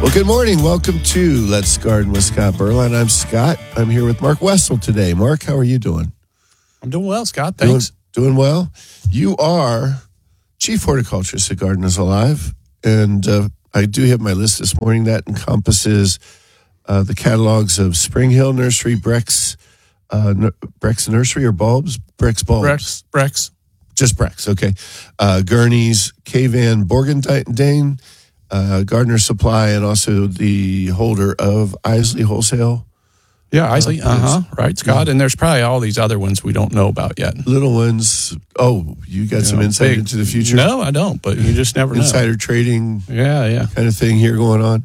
Well, good morning. Welcome to Let's Garden with Scott Berline. I'm Scott. I'm here with Mark Wessel today. Mark, how are you doing? I'm doing well, Scott. Thanks. Doing well. You are Chief Horticulturist at Gardeners Alive, and I do have my list this morning that encompasses the catalogs of Spring Hill Nursery, Brex Nursery or Bulbs? Brex Bulbs. Brex. Just Brex, okay. Gurney's, K-Van, Borgendane, Gardener Supply, and also the holder of Isley Wholesale. Yeah, Isley. Right, Scott. And there's probably all these other ones we don't know about yet. Little ones. Oh, you got some insight into the future? No, I don't, but you just never know. Insider trading kind of thing here going on.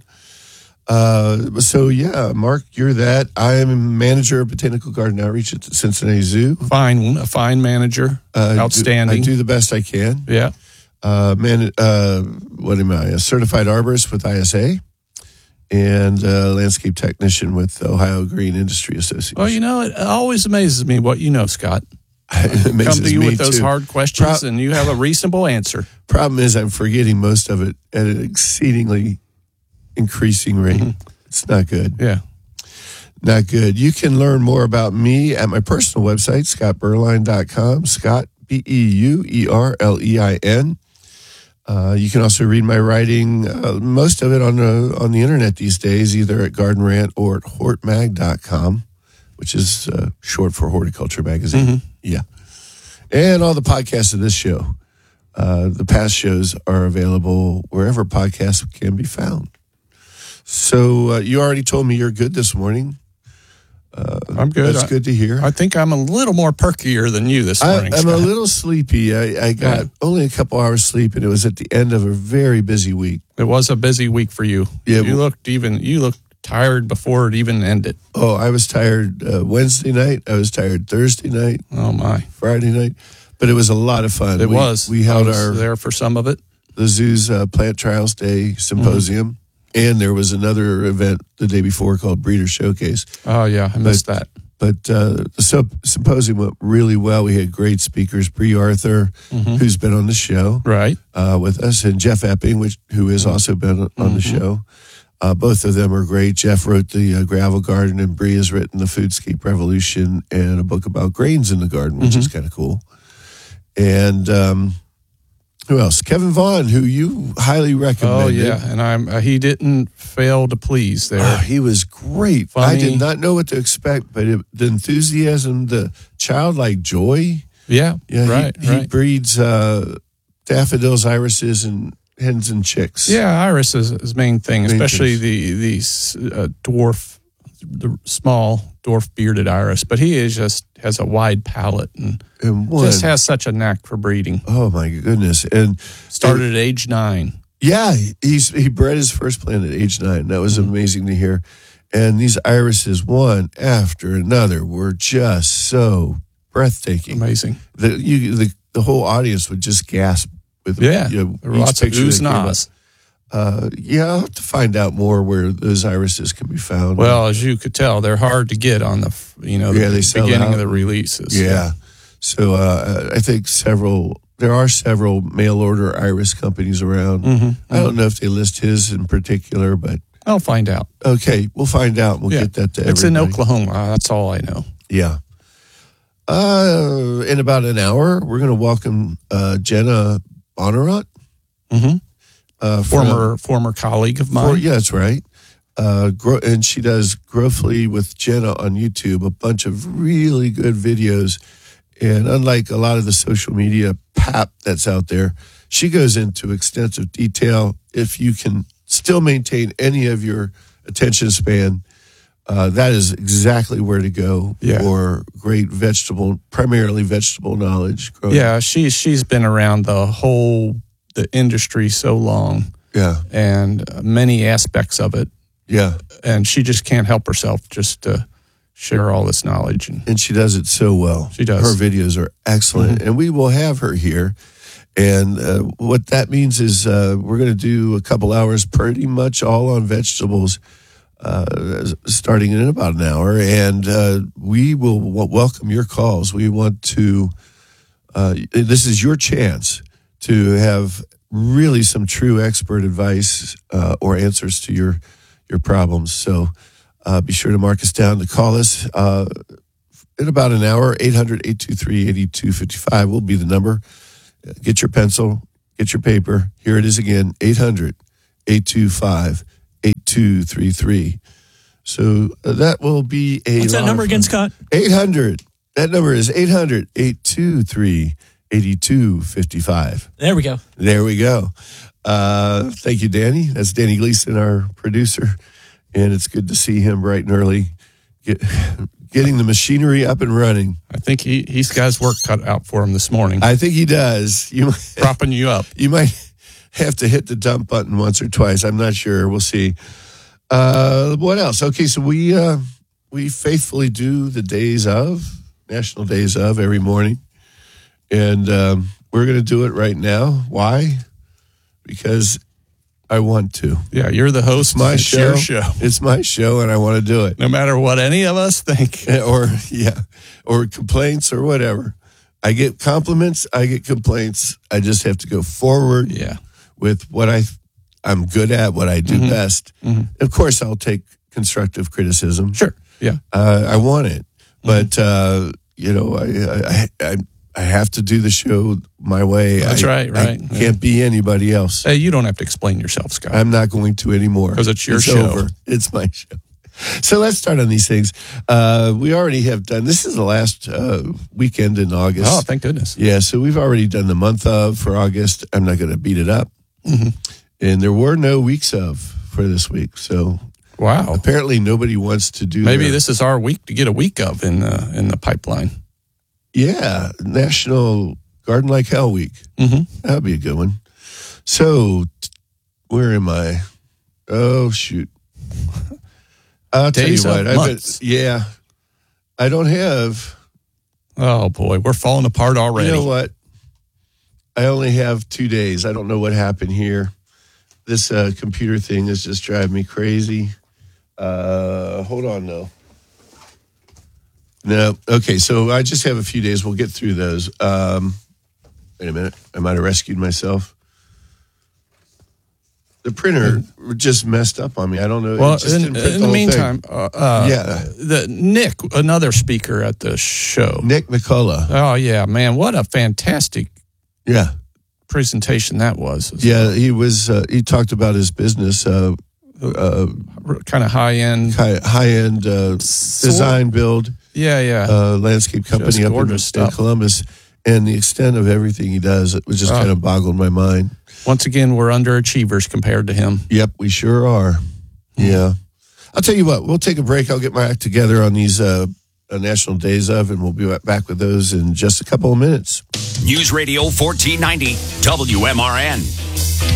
Mark, you're that. I am manager of Botanical Garden Outreach at the Cincinnati Zoo. A fine manager. Outstanding. I do the best I can. Yeah. What am I? A certified arborist with ISA and a landscape technician with the Ohio Green Industry Association. Well, it always amazes me what you know, Scott. It amazes come to you me with those too. hard questions, and you have a reasonable answer. Problem is, I'm forgetting most of it at an exceedingly increasing rate. Mm-hmm. It's not good. Yeah. Not good. You can learn more about me at my personal website, scottberline.com, Scott, Beuerlein. You can also read my writing, most of it on the internet these days, either at Garden Rant or at hortmag.com, which is short for Horticulture Magazine. Mm-hmm. Yeah. And all the podcasts of this show. The past shows are available wherever podcasts can be found. So you already told me you're good this morning. I'm good. That's good to hear. I think I'm a little more perkier than you this morning, I'm Scott. a little sleepy. I got only a couple hours sleep, and it was at the end of a very busy week. It was a busy week for you. Yeah, you looked tired before it even ended. Oh, I was tired Wednesday night. I was tired Thursday night. Oh my, Friday night. But it was a lot of fun. We held there for some of it. The zoo's Plant Trials Day Symposium. Mm-hmm. And there was another event the day before called Breeder Showcase. Oh, yeah, I missed that. But the symposium went really well. We had great speakers, Bree Arthur, who's been on the show with us, and Jeff Epping, who has also been on the show. Both of them are great. Jeff wrote the Gravel Garden, and Bree has written the Foodscape Revolution and a book about grains in the garden, which is kind of cool. And who else? Kevin Vaughn, who you highly recommended. Oh, yeah, and he didn't fail to please there. He was great. Funny. I did not know what to expect, but the enthusiasm, the childlike joy. Yeah, right. He breeds daffodils, irises, and hens and chicks. Yeah, iris is his main thing, especially the small dwarf bearded iris. But he has a wide palate and just has such a knack for breeding. Oh my goodness! And started at age 9. Yeah, he bred his first plant at age 9. That was amazing to hear. And these irises, one after another, were just so breathtaking. Amazing. The whole audience would just gasp with lots of oohs and ahs. I'll have to find out more where those irises can be found. Well, as you could tell, they're hard to get on the beginning of the releases. Yeah. So I think there are several mail order iris companies around. Mm-hmm. I don't know if they list his in particular, but I'll find out. Okay, we'll find out. We'll get that to everybody. It's in Oklahoma. That's all I know. Yeah. In about an hour, we're going to welcome Jenna Bonnerot. Mm-hmm. Former colleague of mine. That's right. And she does Growthly with Jenna on YouTube, a bunch of really good videos. And unlike a lot of the social media pap that's out there, she goes into extensive detail. If you can still maintain any of your attention span, that is exactly where to go for great primarily vegetable knowledge. Growing. Yeah, she's been around the industry so long. Yeah. And many aspects of it. Yeah. And she just can't help herself just to share all this knowledge. And she does it so well. She does. Her videos are excellent. Mm-hmm. And we will have her here. And what that means is we're going to do a couple hours pretty much all on vegetables starting in about an hour. And we will welcome your calls. We want to, this is your chance to have really some true expert advice or answers to your problems. So be sure to mark us down to call us in about an hour. 800-823-8255 will be the number. Get your pencil, get your paper. Here it is again, 800-825-8233. So that will be a... What's that number again, Scott? 800. That number is 800-823-8255. There we go. There we go. Thank you, Danny. That's Danny Gleason, our producer. And it's good to see him bright and early getting the machinery up and running. I think he's got his work cut out for him this morning. I think he does. Propping you up. You might have to hit the dump button once or twice. I'm not sure. We'll see. What else? Okay, so we faithfully do the National Days of every morning. And we're going to do it right now. Why? Because I want to. Yeah, you're the host. It's my show. Your show. It's my show, and I want to do it. No matter what any of us think. Or complaints or whatever. I get compliments. I get complaints. I just have to go forward with what I'm good at, what I do best. Mm-hmm. Of course, I'll take constructive criticism. Sure. Yeah. I want it. But, I have to do the show my way. That's right. I can't be anybody else. Hey, you don't have to explain yourself, Scott. I'm not going to anymore. Because it's your show. Over. It's my show. So let's start on these things. We already have done, this is the last weekend in August. Oh, thank goodness. Yeah, so we've already done the month of for August. I'm not going to beat it up. Mm-hmm. And there were no weeks of for this week. So wow. Apparently nobody wants to do Maybe this is our week to get a week of in the pipeline. Yeah, National Garden Like Hell Week. Mm-hmm. That'd be a good one. So, where am I? Oh, shoot. I'll tell you what. I don't have. Oh, boy. We're falling apart already. You know what? I only have 2 days. I don't know what happened here. This computer thing is just driving me crazy. Hold on, though. No. Okay, so I just have a few days. We'll get through those. Wait a minute. I might have rescued myself. The printer just messed up on me. I don't know. Well, in the meantime, Nick, another speaker at the show. Nick McCullough. Oh, yeah, man. What a fantastic presentation that was. Yeah, he was. He talked about his business. Kind of high-end design build. Landscape company up in Columbus. And the extent of everything he does, it was just kind of boggled my mind. Once again, we're underachievers compared to him. Yep, we sure are. Yeah. I'll tell you what, we'll take a break. I'll get my act together on these National Days of, and we'll be right back with those in just a couple of minutes. News Radio 1490, WMRN.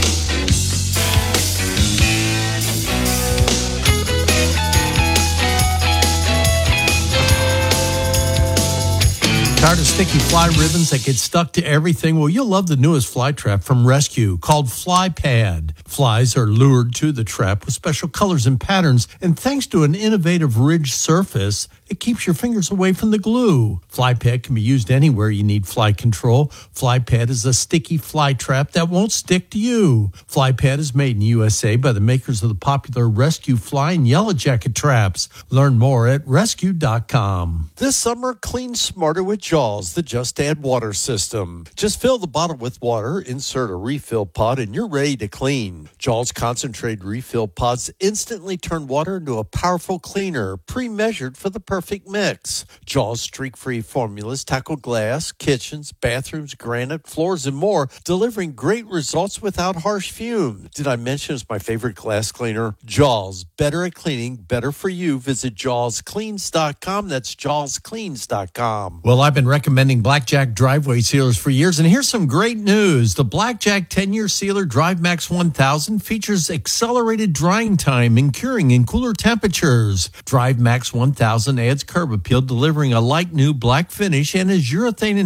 Tired of sticky fly ribbons that get stuck to everything? Well, you'll love the newest fly trap from Rescue called Fly Pad. Flies are lured to the trap with special colors and patterns, and thanks to an innovative ridged surface, it keeps your fingers away from the glue. Fly Pad can be used anywhere you need fly control. Fly Pad is a sticky fly trap that won't stick to you. Fly Pad is made in USA by the makers of the popular Rescue Fly and Yellow Jacket traps. Learn more at rescue.com. This summer, clean smarter with Jaws, the Just Add Water system. Just fill the bottle with water, insert a refill pod, and you're ready to clean. Jaws concentrated refill pods instantly turn water into a powerful cleaner, pre-measured for the perfect mix. Jaws streak-free formulas tackle glass, kitchens, bathrooms, granite, floors, and more, delivering great results without harsh fumes. Did I mention it's my favorite glass cleaner? Jaws, better at cleaning, better for you. Visit jawscleans.com. That's jawscleans.com. Well, I've been recommending Blackjack driveway sealers for years, and here's some great news. The Blackjack 10-year sealer DriveMax 1000 features accelerated drying time and curing in cooler temperatures. DriveMax 1000 adds curb appeal, delivering a light new black finish, and is urethane